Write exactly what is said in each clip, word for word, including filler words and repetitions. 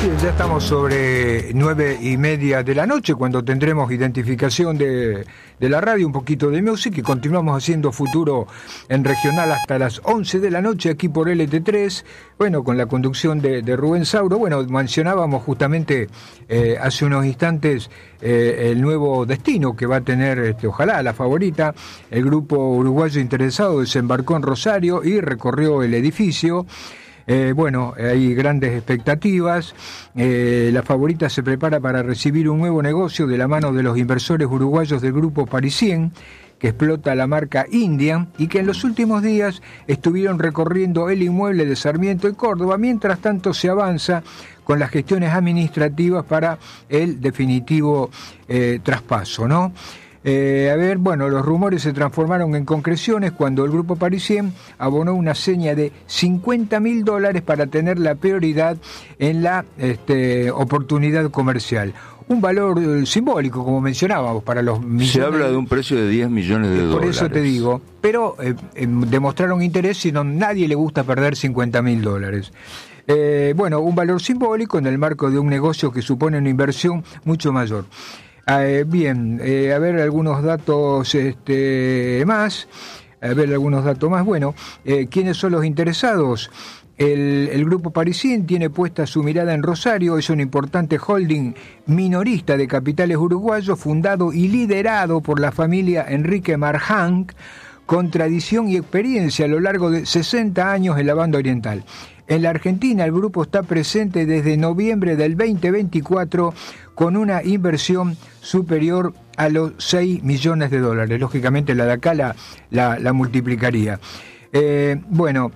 Bien, ya estamos sobre nueve y media de la noche, cuando tendremos identificación de, de la radio, un poquito de música, y continuamos haciendo Futuro en Regional hasta las once de la noche, aquí por L T tres, bueno, con la conducción de, de Rubén Sauro. Bueno, mencionábamos justamente eh, hace unos instantes eh, el nuevo destino que va a tener, este, ojalá, la favorita. El grupo uruguayo interesado desembarcó en Rosario y recorrió el edificio. Eh, bueno, hay grandes expectativas. Eh, la favorita se prepara para recibir un nuevo negocio de la mano de los inversores uruguayos del grupo Parisien, que explota la marca Indian y que en los últimos días estuvieron recorriendo el inmueble de Sarmiento y Córdoba. Mientras tanto se avanza con las gestiones administrativas para el definitivo eh, traspaso, ¿no? Eh, a ver, bueno, los rumores se transformaron en concreciones cuando el grupo Parisien abonó una seña de cincuenta mil dólares para tener la prioridad en la este, oportunidad comercial. Un valor eh, simbólico, como mencionábamos, para los millones. Se habla de un precio de diez millones de por dólares. Por eso te digo, pero eh, eh, demostraron interés y no, nadie le gusta perder cincuenta mil dólares. Eh, bueno, un valor simbólico en el marco de un negocio que supone una inversión mucho mayor. Eh, bien, eh, a ver algunos datos este, más, a ver algunos datos más. Bueno, eh, ¿quiénes son los interesados? El, el grupo Parisien tiene puesta su mirada en Rosario, es un importante holding minorista de capitales uruguayos, fundado y liderado por la familia Enrique Marjanc, con tradición y experiencia a lo largo de sesenta años en la banda oriental. En la Argentina el grupo está presente desde noviembre del veinte veinticuatro con una inversión superior a los seis millones de dólares. Lógicamente la de acá la, la, la multiplicaría. Eh, bueno,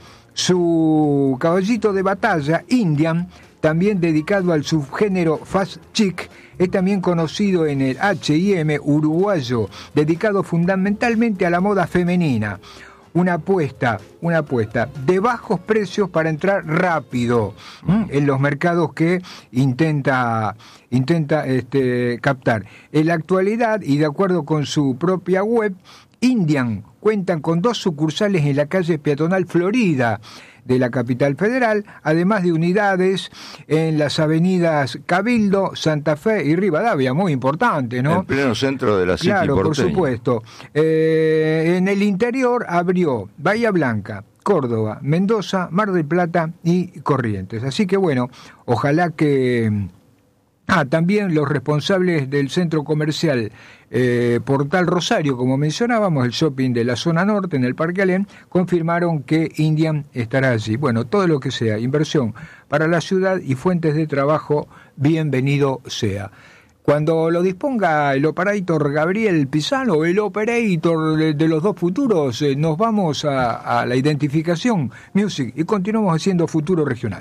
su caballito de batalla, Indian, también dedicado al subgénero Fast Chic, es también conocido en el H y M uruguayo, dedicado fundamentalmente a la moda femenina. Una apuesta, una apuesta de bajos precios para entrar rápido ¿m? en los mercados que intenta, intenta este, captar. En la actualidad, y de acuerdo con su propia web, Indian cuentan con dos sucursales en la calle peatonal Florida de la capital federal, además de unidades en las avenidas Cabildo, Santa Fe y Rivadavia, muy importante, ¿no? En pleno centro de la City Claro, porteña. por supuesto. Eh, en el interior abrió Bahía Blanca, Córdoba, Mendoza, Mar del Plata y Corrientes. Así que bueno, ojalá que... Ah, también los responsables del centro comercial eh, Portal Rosario, como mencionábamos, el shopping de la zona norte en el Parque Alem, confirmaron que Indian estará allí. Bueno, todo lo que sea inversión para la ciudad y fuentes de trabajo, bienvenido sea. Cuando lo disponga el operator Gabriel Pisano, el operator de, de los dos futuros, eh, nos vamos a, a la identificación music y continuamos haciendo Futuro Regional.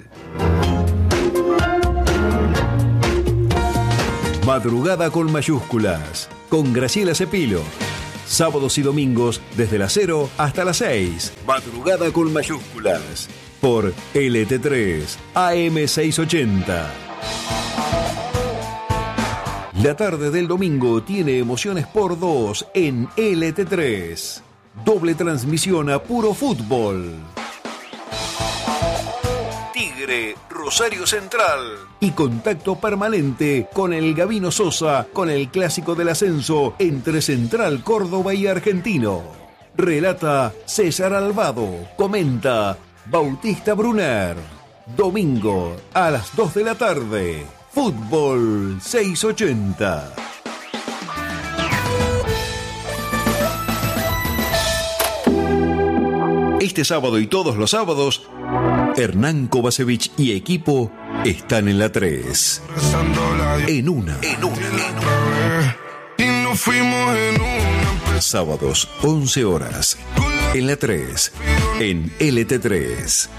Madrugada con mayúsculas, con Graciela Cepilo. Sábados y domingos desde las cero hasta las seis. Madrugada con mayúsculas. Por L T tres, A M seiscientos ochenta. La tarde del domingo tiene emociones por dos en L T tres. Doble transmisión a puro fútbol. Tigre, Rosario Central. Y contacto permanente con el Gabino Sosa con el clásico del ascenso entre Central Córdoba y Argentino. Relata César Alvado. Comenta Bautista Brunner. Domingo a las dos de la tarde. Fútbol seiscientos ochenta. Este sábado y todos los sábados, Hernán Kovacevic y equipo están en la tres. En una. En una. En una. Sábados, once horas. En la tres. En L T tres.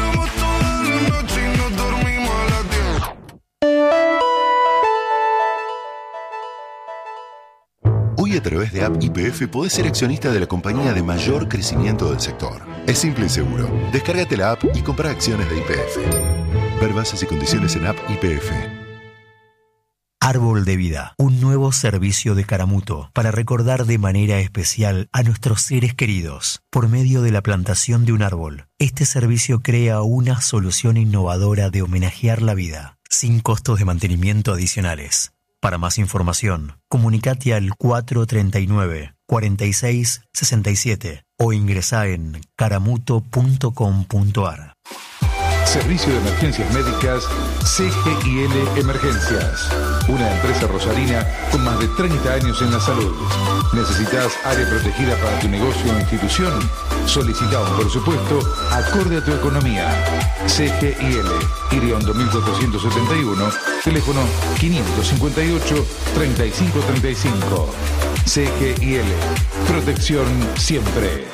Hoy a través de App Y P F podés ser accionista de la compañía de mayor crecimiento del sector. Es simple y seguro. Descárgate la app y compra acciones de Y P F. Ver bases y condiciones en App Y P F. Árbol de Vida, un nuevo servicio de Caramuto para recordar de manera especial a nuestros seres queridos por medio de la plantación de un árbol. Este servicio crea una solución innovadora de homenajear la vida. sin costos de mantenimiento adicionales. Para más información, comunicate al cuatro tres nueve, cuatro seis seis siete o ingresá en caramuto punto com punto ar. Servicio de Emergencias Médicas C G I L Emergencias. Una empresa rosarina con más de treinta años en la salud. ¿Necesitas área protegida para tu negocio o institución? Solicita un presupuesto acorde a tu economía. C G I L, Iriondo mil cuatrocientos setenta y uno, teléfono quinientos cincuenta y ocho, treinta y cinco treinta y cinco. C G I L, protección siempre.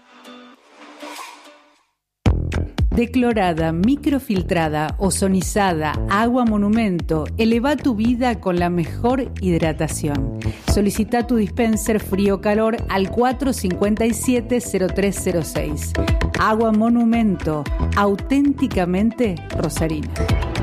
Declorada, microfiltrada, ozonizada, agua monumento, eleva tu vida con la mejor hidratación. Solicita tu dispenser frío-calor al cuatro cinco siete cero tres cero seis. Agua monumento, auténticamente rosarina.